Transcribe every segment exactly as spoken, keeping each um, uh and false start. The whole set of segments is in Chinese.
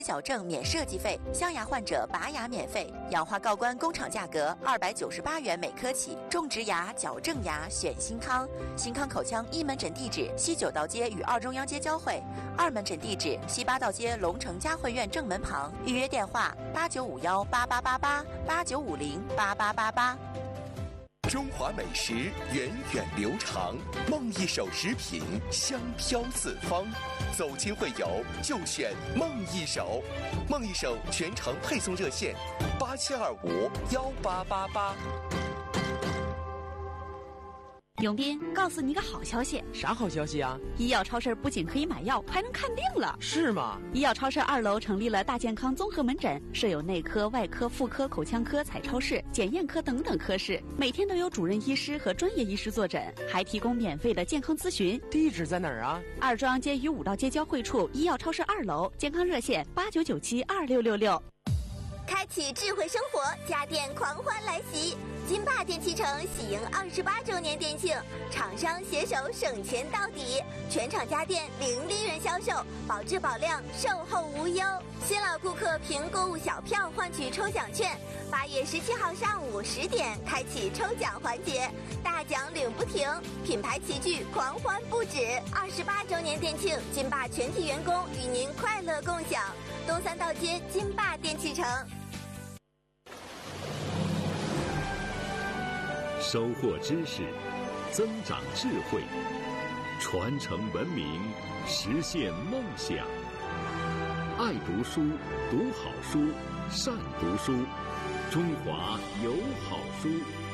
矫正免设计费，镶牙患者拔牙免费，氧化锆关工厂价格二百九十八元每颗起，种植牙、矫正牙选新康。新康口腔一门诊地址西九道街与二中央街交汇，二门诊地址西八道街龙城嘉汇院正门旁。预约电话八九五幺八八八八八九五零八八八八。 中华美食源远流长，梦一手食品香飘四方。走亲会友就选梦一手，梦一手全程配送热线八七二五幺八八八。 永斌，告诉你个好消息。 啥好消息啊？ 医药超市不仅可以买药，还能看病了。 是吗？ 医药超市二楼成立了大健康综合门诊，设有内科、外科、妇科、口腔科、彩超室、检验科等等科室，每天都有主任医师和专业医师坐诊，还提供免费的健康咨询。 地址在哪儿啊？ 二中央街与五道街交汇处，医药超市二楼，健康热线八九九七二六六六。 开启智慧生活，家电狂欢来袭！金霸电器城喜迎二十八周年店庆，厂商携手省钱到底，全场家电零利润销售，保质保量，售后无忧。新老顾客凭购物小票换取抽奖券，八月十七号上午十点开启抽奖环节，大奖领不停，品牌齐聚，狂欢不止。二十八周年店庆，金霸全体员工与您快乐共享。东三道街金霸电器城。 收获知识，增长智慧，传承文明，实现梦想。爱读书，读好书，善读书，中华有好书。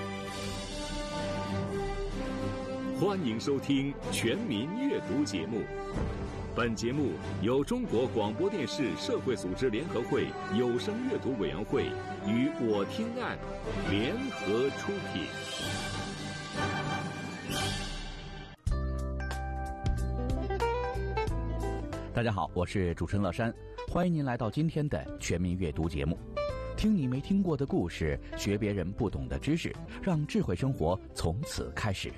欢迎收听全民阅读节目。本节目由中国广播电视社会组织联合会有声阅读委员会与我听案联合出品。 大家好，我是主持人乐山，欢迎您来到今天的全民阅读节目。听你没听过的故事，学别人不懂的知识，让智慧生活从此开始。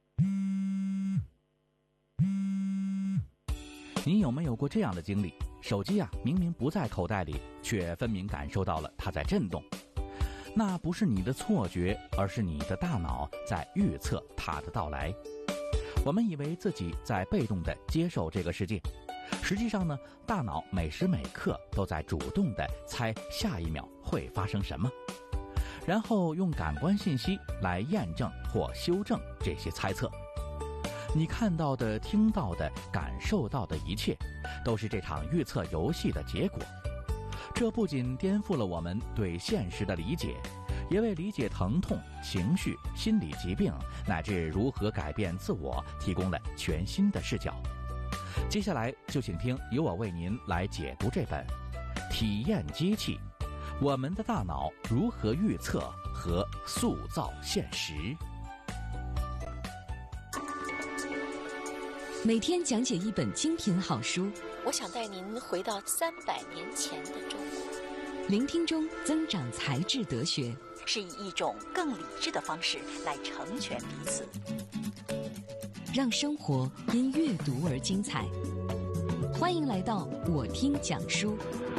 你有没有过这样的经历？手机啊，明明不在口袋里，却分明感受到了它在震动。那不是你的错觉，而是你的大脑在预测它的到来。我们以为自己在被动地接受这个世界，实际上呢，大脑每时每刻都在主动地猜下一秒会发生什么，然后用感官信息来验证或修正这些猜测。你看到的、听到的、感受到的一切，都是这场预测游戏的结果。这不仅颠覆了我们对现实的理解，也为理解疼痛、情绪、心理疾病乃至如何改变自我提供了全新的视角。接下来就请听由我为您来解读这本《体验机器：我们的大脑如何预测和塑造现实》。 每天讲解一本精品好书， 我想带您回到三百年前的中国。 聆听中增长才智德学， 是以一种更理智的方式来成全彼此， 让生活因阅读而精彩。欢迎来到我听讲书。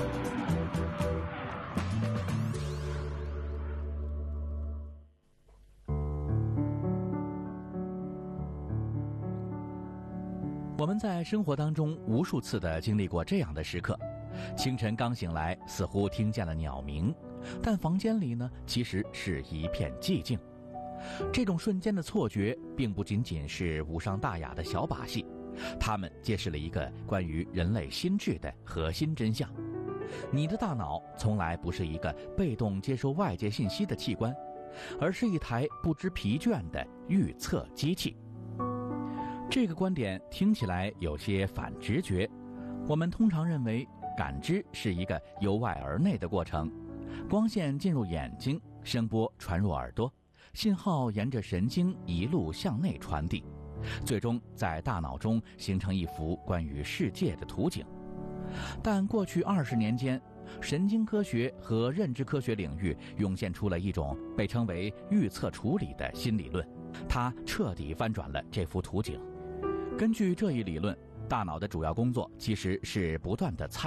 我们在生活当中无数次地经历过这样的时刻：清晨刚醒来，似乎听见了鸟鸣，但房间里呢，其实是一片寂静。这种瞬间的错觉，并不仅仅是无伤大雅的小把戏，它们揭示了一个关于人类心智的核心真相：你的大脑从来不是一个被动接收外界信息的器官，而是一台不知疲倦的预测机器。这个观点听起来有些反直觉。我们通常认为感知是一个由外而内的过程，光线进入眼睛，声波传入耳朵，信号沿着神经一路向内传递，最终在大脑中形成一幅关于世界的图景。但过去二十年间，神经科学和认知科学领域涌现出了一种被称为预测处理的新理论，它彻底翻转了这幅图景。根据这一理论，大脑的主要工作其实是不断地猜，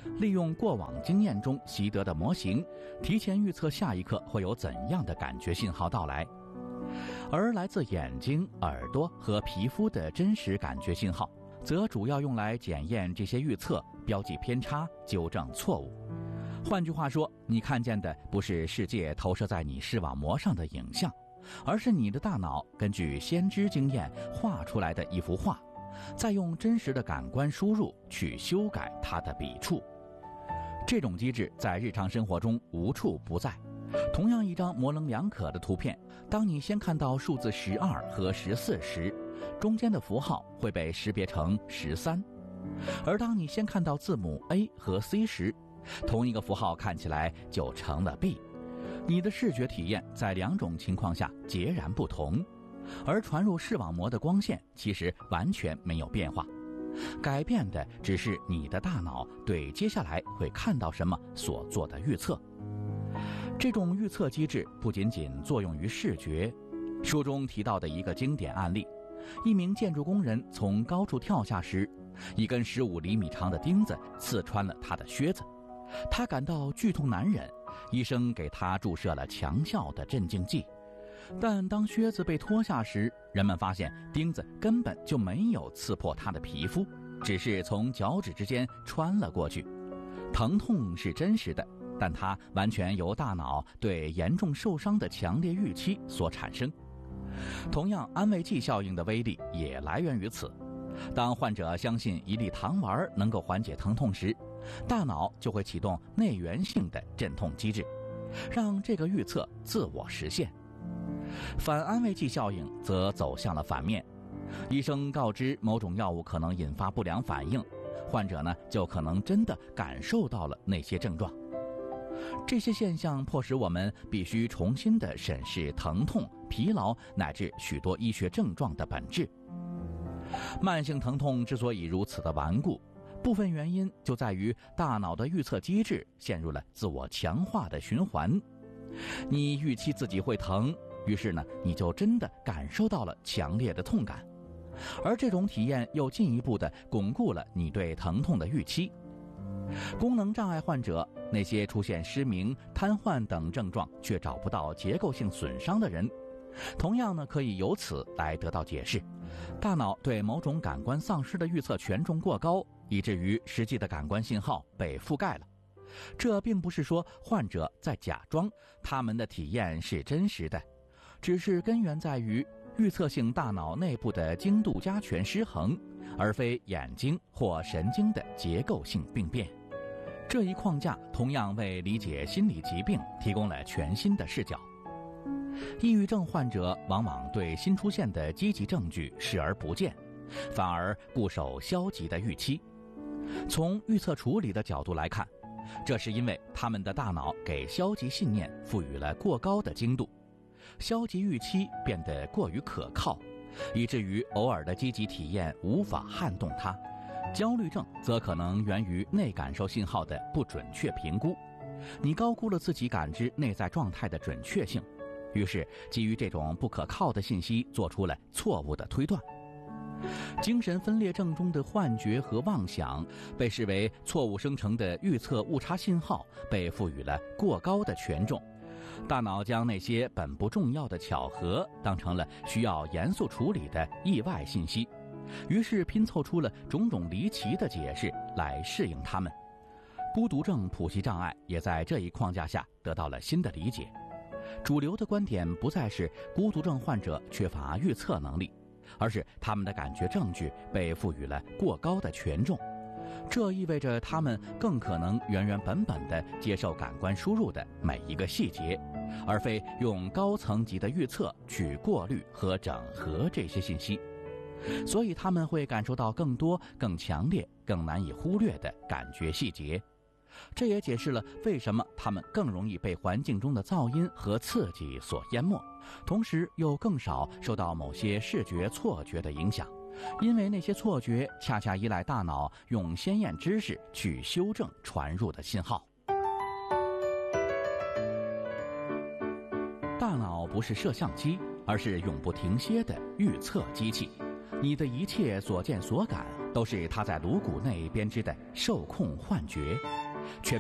利用过往经验中习得的模型，提前预测下一刻会有怎样的感觉信号到来。而来自眼睛、耳朵和皮肤的真实感觉信号，则主要用来检验这些预测，标记偏差，纠正错误。换句话说，你看见的不是世界投射在你视网膜上的影像，而是你的大脑根据先知经验画出来的一幅画，再用真实的感官输入去修改它的笔触。这种机制在日常生活中无处不在。同样一张模棱两可的图片，当你先看到数字十二和十四时，中间的符号会被识别成十三；而当你先看到字母 A 和 C 时，同一个符号看起来就成了 B。你的视觉体验在两种情况下截然不同，而传入视网膜的光线其实完全没有变化，改变的只是你的大脑对接下来会看到什么所做的预测。这种预测机制不仅仅作用于视觉。书中提到的一个经典案例，一名建筑工人从高处跳下时，一根十五厘米长的钉子刺穿了他的靴子，他感到剧痛难忍，医生给他注射了强效的镇静剂。但当靴子被脱下时，人们发现钉子根本就没有刺破他的皮肤，只是从脚趾之间穿了过去。疼痛是真实的，但它完全由大脑对严重受伤的强烈预期所产生。同样，安慰剂效应的威力也来源于此。当患者相信一粒糖丸能够缓解疼痛时，大脑就会启动内源性的镇痛机制，让这个预测自我实现。反安慰剂效应则走向了反面，医生告知某种药物可能引发不良反应，患者呢就可能真的感受到了那些症状。这些现象迫使我们必须重新的审视疼痛、疲劳乃至许多医学症状的本质。慢性疼痛之所以如此的顽固，部分原因就在于大脑的预测机制陷入了自我强化的循环。你预期自己会疼，于是呢，你就真的感受到了强烈的痛感，而这种体验又进一步的巩固了你对疼痛的预期。功能障碍患者，那些出现失明、瘫痪等症状却找不到结构性损伤的人，同样呢可以由此来得到解释。大脑对某种感官丧失的预测权重过高，以至于实际的感官信号被覆盖了。这并不是说患者在假装，他们的体验是真实的，只是根源在于预测性大脑内部的精度加权失衡，而非眼睛或神经的结构性病变。这一框架同样为理解心理疾病提供了全新的视角。抑郁症患者往往对新出现的积极证据视而不见，反而固守消极的预期。从预测处理的角度来看，这是因为他们的大脑给消极信念赋予了过高的精度，消极预期变得过于可靠，以至于偶尔的积极体验无法撼动它。焦虑症则可能源于内感受信号的不准确评估，你高估了自己感知内在状态的准确性，于是基于这种不可靠的信息做出了错误的推断。精神分裂症中的幻觉和妄想被视为错误生成的预测误差信号，被赋予了过高的权重。大脑将那些本不重要的巧合当成了需要严肃处理的意外信息，于是拼凑出了种种离奇的解释来适应它们。孤独症谱系障碍也在这一框架下得到了新的理解。主流的观点不再是孤独症患者缺乏预测能力，而是他们的感觉证据被赋予了过高的权重。这意味着他们更可能原原本本地接受感官输入的每一个细节，而非用高层级的预测去过滤和整合这些信息。所以他们会感受到更多、更强烈、更难以忽略的感觉细节。这也解释了为什么他们更容易被环境中的噪音和刺激所淹没，同时又更少受到某些视觉错觉的影响，因为那些错觉恰恰依赖大脑用先验知识去修正传入的信号。大脑不是摄像机，而是永不停歇的预测机器。你的一切所见所感都是他在颅骨内编织的受控幻觉。